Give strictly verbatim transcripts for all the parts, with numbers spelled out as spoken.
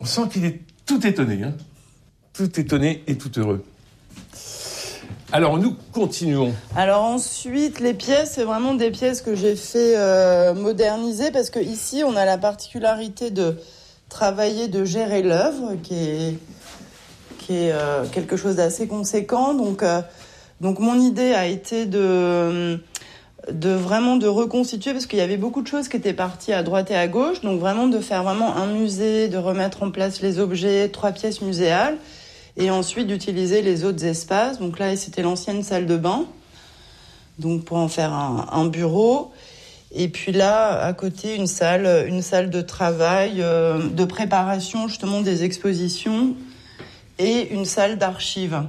On sent qu'il est tout étonné, hein. Tout étonné et tout heureux. Alors, nous continuons. Alors ensuite, les pièces, c'est vraiment des pièces que j'ai fait euh, moderniser parce que ici, on a la particularité de travailler, de gérer l'œuvre, qui est, qui est euh, quelque chose d'assez conséquent. Donc, euh, donc mon idée a été de, de vraiment de reconstituer, parce qu'il y avait beaucoup de choses qui étaient parties à droite et à gauche. Donc vraiment de faire vraiment un musée, de remettre en place les objets, trois pièces muséales. Et ensuite d'utiliser les autres espaces. Donc là, c'était l'ancienne salle de bain, donc pour en faire un, un bureau. Et puis là, à côté, une salle, une salle de travail, euh, de préparation justement des expositions et une salle d'archives.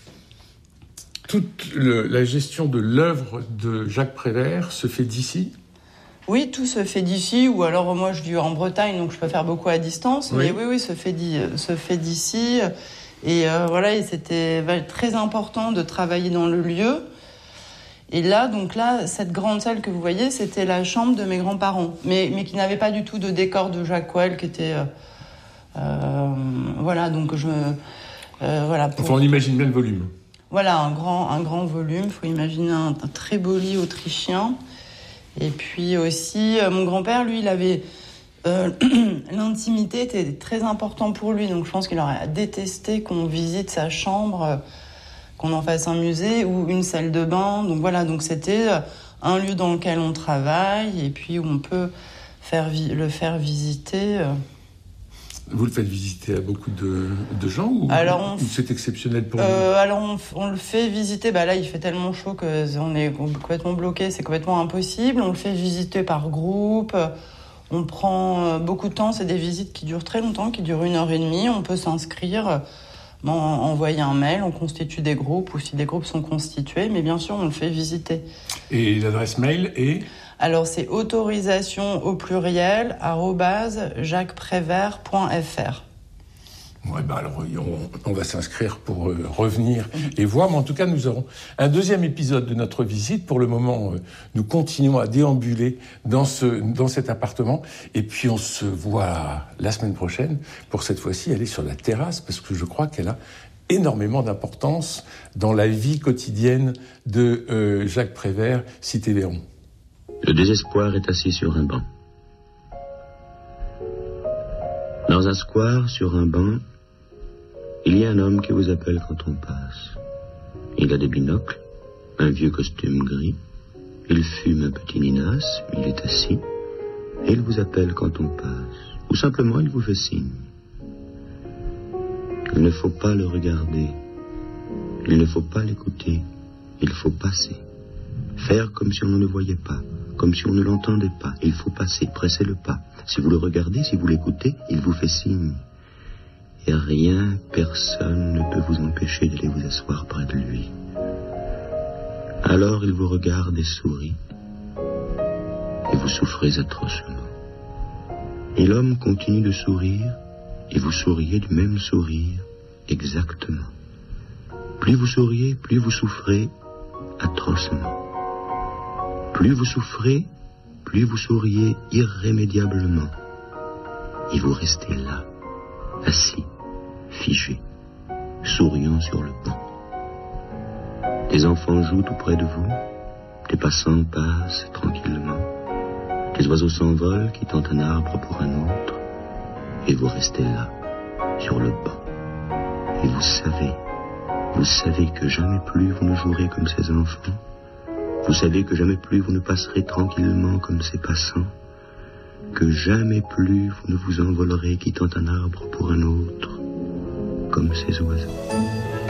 Toute le, la gestion de l'œuvre de Jacques Prévert se fait d'ici ? Oui, tout se fait d'ici, ou alors moi je vis en Bretagne, donc je peux faire beaucoup à distance. Oui. Mais oui, oui, se fait, se fait d'ici. Et euh, voilà, et c'était très important de travailler dans le lieu. Et là, donc là, cette grande salle que vous voyez, c'était la chambre de mes grands-parents, mais, mais qui n'avait pas du tout de décor de Jacques Coel, qui était... Euh, euh, voilà, donc je... Euh, voilà, pour... Enfin, on imagine bien le volume. Voilà, un grand, un grand volume. Il faut imaginer un, un très beau lit autrichien. Et puis aussi, euh, mon grand-père, lui, il avait... Euh, l'intimité était très important pour lui, donc je pense qu'il aurait détesté qu'on visite sa chambre, euh, qu'on en fasse un musée ou une salle de bain. Donc voilà, donc c'était un lieu dans lequel on travaille et puis où on peut faire vi- le faire visiter. Euh. Vous le faites visiter à beaucoup de, de gens ou, alors on, ou c'est exceptionnel pour euh, vous ? Alors on, on le fait visiter, bah là il fait tellement chaud qu'on est complètement bloqué, c'est complètement impossible. On le fait visiter par groupe. On prend beaucoup de temps, c'est des visites qui durent très longtemps, qui durent une heure et demie. On peut s'inscrire, bon, envoyer un mail, on constitue des groupes, ou si des groupes sont constitués, mais bien sûr, on le fait visiter. Et l'adresse mail est ? Alors, c'est autorisation au pluriel, arobase jacques prévert point f r. Ouais, ben alors, on, on va s'inscrire pour euh, revenir et voir. Mais en tout cas, nous aurons un deuxième épisode de notre visite. Pour le moment, euh, nous continuons à déambuler dans, ce, dans cet appartement. Et puis, on se voit la semaine prochaine pour cette fois-ci aller sur la terrasse, parce que je crois qu'elle a énormément d'importance dans la vie quotidienne de euh, Jacques Prévert, cité Véron. Le désespoir est assis sur un banc. Dans un square, sur un banc, il y a un homme qui vous appelle quand on passe. Il a des binocles, un vieux costume gris, il fume un petit ninasse, il est assis, et il vous appelle quand on passe. Ou simplement, il vous fait signe. Il ne faut pas le regarder, il ne faut pas l'écouter, il faut passer. Faire comme si on ne le voyait pas, comme si on ne l'entendait pas. Il faut passer, presser le pas. Si vous le regardez, si vous l'écoutez, il vous fait signe. Et rien, personne ne peut vous empêcher d'aller vous asseoir près de lui. Alors il vous regarde et sourit. Et vous souffrez atrocement. Et l'homme continue de sourire, et vous souriez du même sourire, exactement. Plus vous souriez, plus vous souffrez atrocement. Plus vous souffrez, plus vous souriez irrémédiablement. Et vous restez là, assis, figé, souriant sur le banc. Des enfants jouent tout près de vous, des passants passent tranquillement, des oiseaux s'envolent, quittant un arbre pour un autre, et vous restez là, sur le banc. Et vous savez, vous savez que jamais plus vous ne jouerez comme ces enfants. Vous savez que jamais plus vous ne passerez tranquillement comme ces passants, que jamais plus vous ne vous envolerez quittant un arbre pour un autre, comme ces oiseaux.